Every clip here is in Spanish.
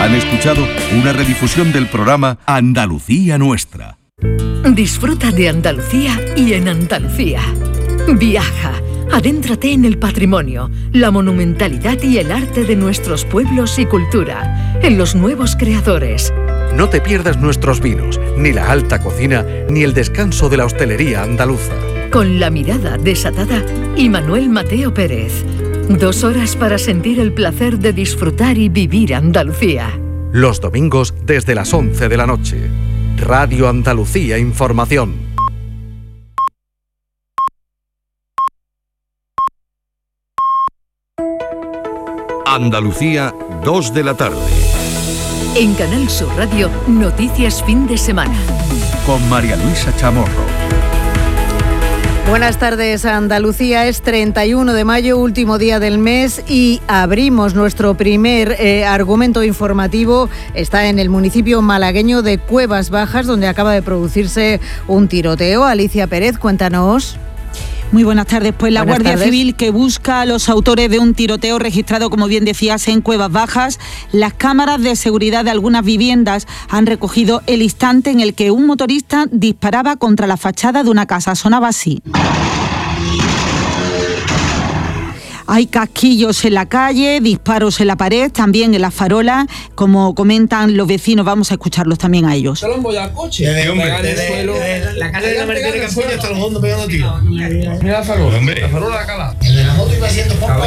Han escuchado una redifusión del programa Andalucía Nuestra. Disfruta de Andalucía y en Andalucía. Viaja, adéntrate en el patrimonio, la monumentalidad y el arte de nuestros pueblos y cultura, en los nuevos creadores. No te pierdas nuestros vinos, ni la alta cocina, ni el descanso de la hostelería andaluza. Con la mirada desatada y Manuel Mateo Pérez. 2 horas para sentir el placer de disfrutar y vivir Andalucía. Los domingos desde las 11 de la noche. Radio Andalucía Información. Andalucía, 2 de la tarde. En Canal Sur Radio, Noticias Fin de Semana. Con María Luisa Chamorro. Buenas tardes, Andalucía. Es 31 de mayo, último día del mes, y abrimos nuestro primer argumento informativo. Está en el municipio malagueño de Cuevas Bajas, donde acaba de producirse un tiroteo. Alicia Pérez, cuéntanos. Muy buenas tardes. Pues la Guardia Civil, que busca a los autores de un tiroteo registrado, como bien decías, en Cuevas Bajas. Las cámaras de seguridad de algunas viviendas han recogido el instante en el que un motorista disparaba contra la fachada de una casa. Sonaba así. Hay casquillos en la calle, disparos en la pared, también en las farolas, como comentan los vecinos. Vamos a escucharlos también a ellos. Se lo han bollado al coche. La casa de la Martínez Campoya hasta los fondos pegando tiros. Mira la farola, la farola de cala. El de la moto iba haciendo poco.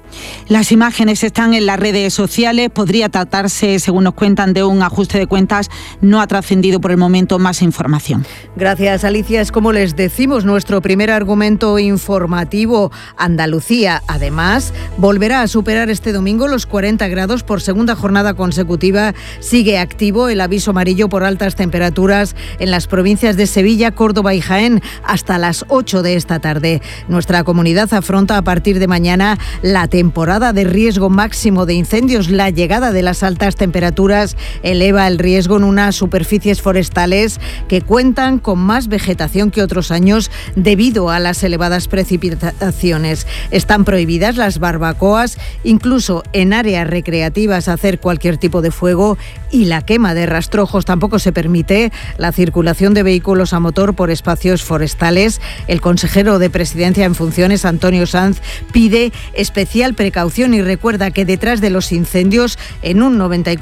Las imágenes están en las redes sociales. Podría tratarse, según nos cuentan, de un ajuste de cuentas. No ha trascendido por el momento más información. Gracias, Alicia. Es como les decimos, nuestro primer argumento informativo. Andalucía, además, volverá a superar este domingo los 40 grados por segunda jornada consecutiva. Sigue activo el aviso amarillo por altas temperaturas en las provincias de Sevilla, Córdoba y Jaén hasta las 8 de esta tarde. Nuestra comunidad afronta a partir de mañana la temporada de riesgo máximo de incendios. La llegada de las altas temperaturas eleva el riesgo en unas superficies forestales que cuentan con más vegetación que otros años debido a las elevadas precipitaciones. Están prohibidas las barbacoas, incluso en áreas recreativas hacer cualquier tipo de fuego, y la quema de rastrojos. Tampoco se permite la circulación de vehículos a motor por espacios forestales. El consejero de Presidencia en funciones, Antonio Sanz, pide especial precaución y recuerda que detrás de los incendios, en un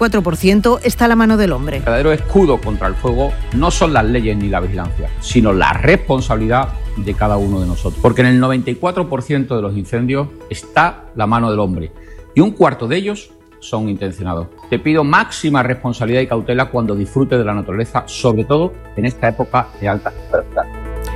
94%, está la mano del hombre. El verdadero escudo contra el fuego no son las leyes ni la vigilancia, sino la responsabilidad de cada uno de nosotros. Porque en el 94% de los incendios está la mano del hombre y un cuarto de ellos son intencionados. Te pido máxima responsabilidad y cautela cuando disfrutes de la naturaleza, sobre todo en esta época de altas temperaturas.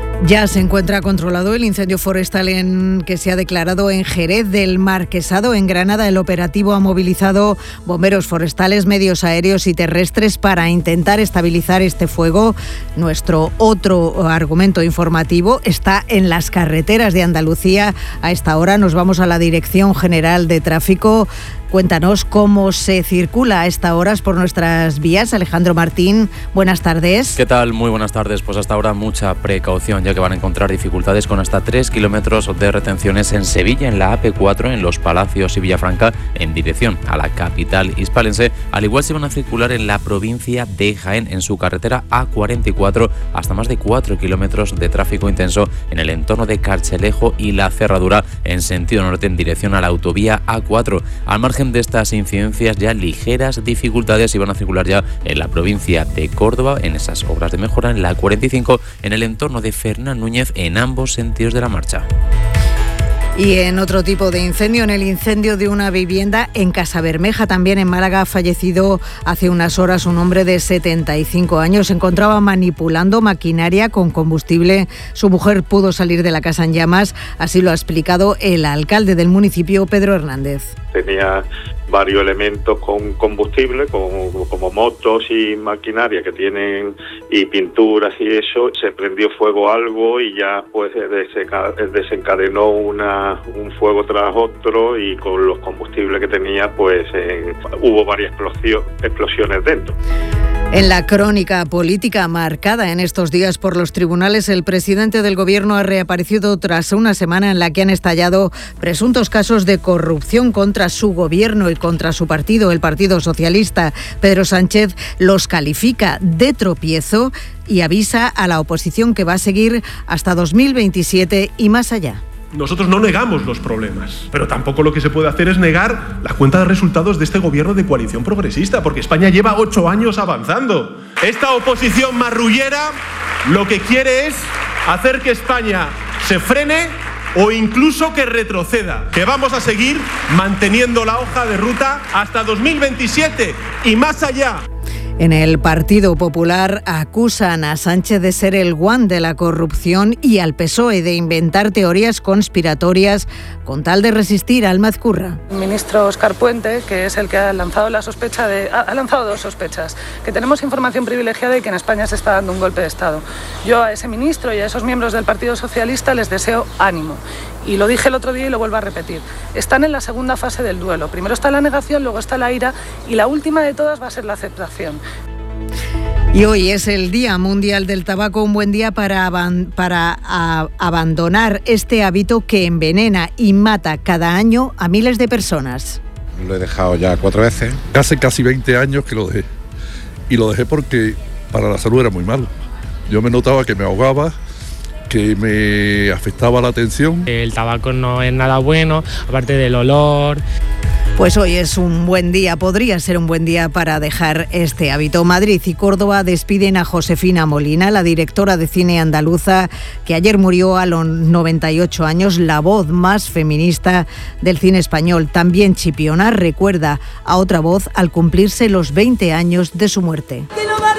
Ya se encuentra controlado el incendio forestal que se ha declarado en Jerez del Marquesado, en Granada. El operativo ha movilizado bomberos forestales, medios aéreos y terrestres para intentar estabilizar este fuego. Nuestro otro argumento informativo está en las carreteras de Andalucía. A esta hora nos vamos a la Dirección General de Tráfico. Cuéntanos cómo se circula a estas horas por nuestras vías. Alejandro Martín, buenas tardes. ¿Qué tal? Muy buenas tardes. Pues hasta ahora mucha precaución, ya que van a encontrar dificultades con hasta 3 kilómetros de retenciones en Sevilla, en la AP4, en Los Palacios y Villafranca, en dirección a la capital hispalense. Al igual se van a circular en la provincia de Jaén, en su carretera A44, hasta más de 4 kilómetros de tráfico intenso en el entorno de Carchelejo y La Cerradura, en sentido norte, en dirección a la autovía A4. Al margen de estas incidencias, ya ligeras dificultades iban a circular ya en la provincia de Córdoba, en esas obras de mejora, en la 45, en el entorno de Fernán Núñez, en ambos sentidos de la marcha. Y en otro tipo de incendio, en el incendio de una vivienda en Casabermeja, también en Málaga, ha fallecido hace unas horas un hombre de 75 años. Se encontraba manipulando maquinaria con combustible. Su mujer pudo salir de la casa en llamas, así lo ha explicado el alcalde del municipio, Pedro Hernández. Tenía varios elementos con combustible, como motos y maquinaria que tienen, y pinturas y eso. Se prendió fuego algo y ya pues desencadenó un fuego tras otro, y con los combustibles que tenía pues hubo varias explosiones dentro. En la crónica política marcada en estos días por los tribunales, el presidente del Gobierno ha reaparecido tras una semana en la que han estallado presuntos casos de corrupción contra su gobierno y contra su partido, el Partido Socialista. Pedro Sánchez los califica de tropiezo y avisa a la oposición que va a seguir hasta 2027 y más allá. Nosotros no negamos los problemas, pero tampoco lo que se puede hacer es negar la cuenta de resultados de este gobierno de coalición progresista, porque España lleva 8 años avanzando. Esta oposición marrullera lo que quiere es hacer que España se frene o incluso que retroceda, que vamos a seguir manteniendo la hoja de ruta hasta 2027 y más allá. En el Partido Popular acusan a Sánchez de ser el guan de la corrupción y al PSOE de inventar teorías conspiratorias con tal de resistir al Mazcurra. El ministro Óscar Puente, que es el que ha lanzado la sospecha ha lanzado 2 sospechas, que tenemos información privilegiada y que en España se está dando un golpe de Estado. Yo a ese ministro y a esos miembros del Partido Socialista les deseo ánimo. Y lo dije el otro día y lo vuelvo a repetir. Están en la segunda fase del duelo. Primero está la negación, luego está la ira y la última de todas va a ser la aceptación. Y hoy es el Día Mundial del Tabaco, un buen día para abandonar este hábito que envenena y mata cada año a miles de personas. Lo he dejado ya 4 veces. Hace casi 20 años que lo dejé. Y lo dejé porque para la salud era muy malo. Yo me notaba que me ahogaba, que me afectaba la atención. El tabaco no es nada bueno, aparte del olor. Pues hoy es un buen día, podría ser un buen día para dejar este hábito. Madrid y Córdoba despiden a Josefina Molina, la directora de cine andaluza, que ayer murió a los 98 años, la voz más feminista del cine español. También Chipiona recuerda a otra voz al cumplirse los 20 años de su muerte.